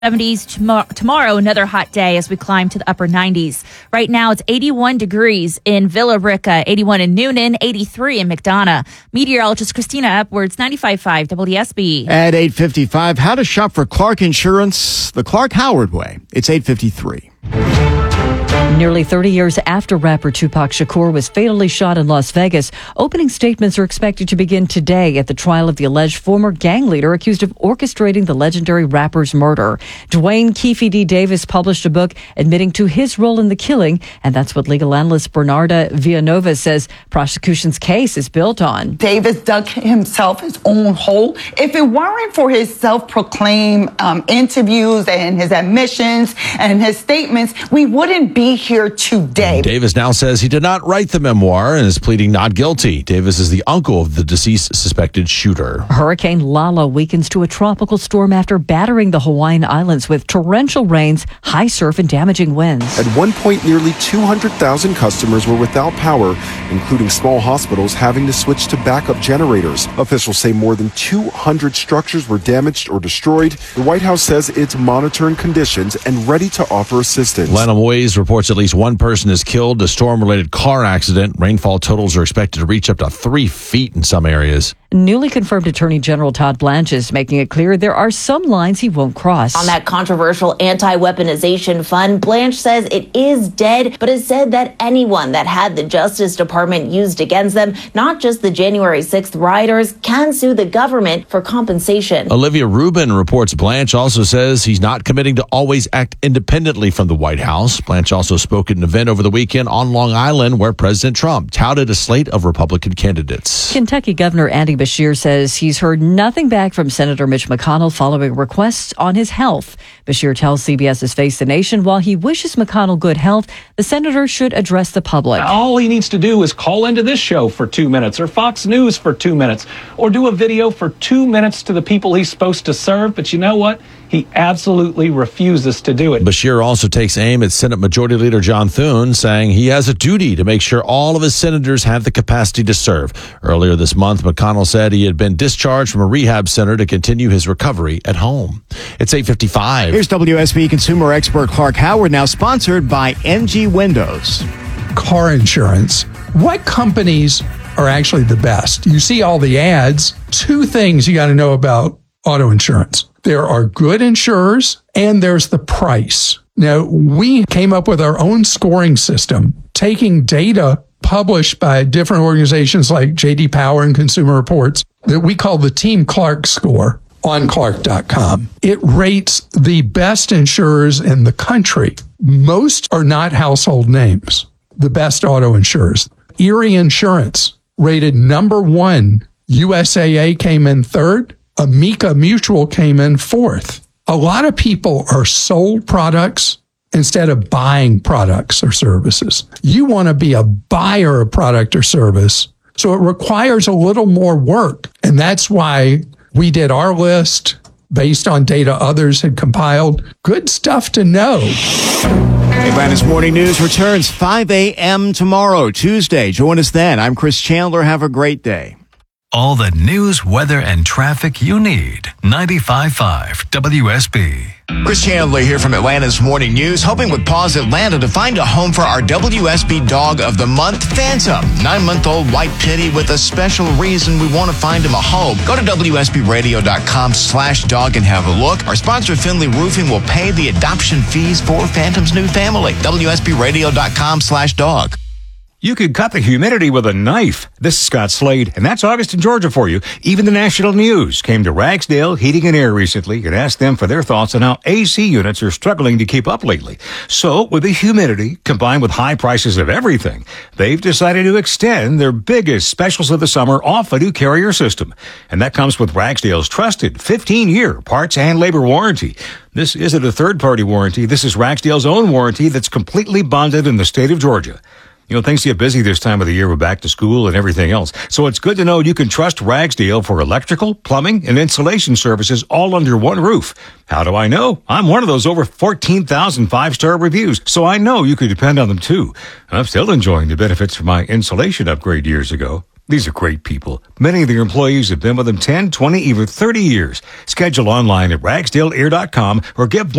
70s tomorrow, another hot day as we climb to the upper 90s. Right now, it's 81 degrees in Villa Rica, 81 in Noonan, 83 in McDonough. Meteorologist Christina Upwards, 95.5 WSB. At 8:55, how to shop for Clark Insurance the Clark Howard way. It's 8:53. Nearly 30 years after rapper Tupac Shakur was fatally shot in Las Vegas, opening statements are expected to begin today at the trial of the alleged former gang leader accused of orchestrating the legendary rapper's murder. Dwayne Keefe D. Davis published a book admitting to his role in the killing, and that's what legal analyst Bernarda Villanova says prosecution's case is built on. Davis dug himself his own hole. If it weren't for his self-proclaimed interviews and his admissions and his statements, we wouldn't be here today. Davis now says he did not write the memoir and is pleading not guilty. Davis is the uncle of the deceased suspected shooter. Hurricane Lala weakens to a tropical storm after battering the Hawaiian Islands with torrential rains, high surf, and damaging winds. At one point, nearly 200,000 customers were without power, including small hospitals having to switch to backup generators. Officials say more than 200 structures were damaged or destroyed. The White House says it's monitoring conditions and ready to offer assistance. Lanham Ways reports at least one person is killed. A storm-related car accident. Rainfall totals are expected to reach up to 3 feet in some areas. Newly confirmed Attorney General Todd Blanche is making it clear there are some lines he won't cross. On that controversial anti-weaponization fund, Blanche says it is dead, but has said that anyone that had the Justice Department used against them, not just the January 6th rioters, can sue the government for compensation. Olivia Rubin reports Blanche also says he's not committing to always act independently from the White House. Blanche also spoke at an event over the weekend on Long Island where President Trump touted a slate of Republican candidates. Kentucky Governor Andy Beshear says he's heard nothing back from Senator Mitch McConnell following requests on his health. Beshear tells CBS's Face the Nation while he wishes McConnell good health, the senator should address the public. All he needs to do is call into this show for 2 minutes or Fox News for 2 minutes or do a video for 2 minutes to the people he's supposed to serve. But you know what? He absolutely refuses to do it. Beshear also takes aim at Senate Majority Leader John Thune, saying he has a duty to make sure all of his senators have the capacity to serve. Earlier this month, McConnell said he had been discharged from a rehab center to continue his recovery at home. It's 8:55. Here's WSB consumer expert Clark Howard, now sponsored by MG Windows. Car insurance. What companies are actually the best? You see all the ads. 2 things you got to know about auto insurance. There are good insurers and there's the price. Now, we came up with our own scoring system, taking data published by different organizations like J.D. Power and Consumer Reports that we call the Team Clark score on Clark.com. It rates the best insurers in the country. Most are not household names, the best auto insurers. Erie Insurance rated number 1. USAA came in 3rd. Amica Mutual came in 4th. A lot of people are sold products instead of buying products or services. You want to be a buyer of product or service, so it requires a little more work. And that's why we did our list based on data others had compiled. Good stuff to know. Atlanta's Morning News returns 5 a.m. tomorrow, Tuesday. Join us then. I'm Chris Chandler. Have a great day. All the news, weather, and traffic you need. 95.5 WSB. Chris Chandler here from Atlanta's Morning News, helping with Paws Atlanta to find a home for our WSB Dog of the Month, Phantom. 9-month-old white pitty with a special reason we want to find him a home. Go to WSBradio.com/dog and have a look. Our sponsor, Finley Roofing, will pay the adoption fees for Phantom's new family. WSBradio.com/dog. You could cut the humidity with a knife. This is Scott Slade, and that's Augustin, Georgia for you. Even the national news came to Ragsdale Heating and Air recently and asked them for their thoughts on how AC units are struggling to keep up lately. So, with the humidity combined with high prices of everything, they've decided to extend their biggest specials of the summer off a new Carrier system. And that comes with Ragsdale's trusted 15-year parts and labor warranty. This isn't a third-party warranty. This is Ragsdale's own warranty that's completely bonded in the state of Georgia. You know, things get busy this time of the year with back to school and everything else. So it's good to know you can trust Ragsdale for electrical, plumbing, and insulation services all under one roof. How do I know? I'm one of those over 14,000 5-star reviews, so I know you can depend on them too. And I'm still enjoying the benefits from my insulation upgrade years ago. These are great people. Many of their employees have been with them 10, 20, even 30 years. Schedule online at ragsdaleair.com or give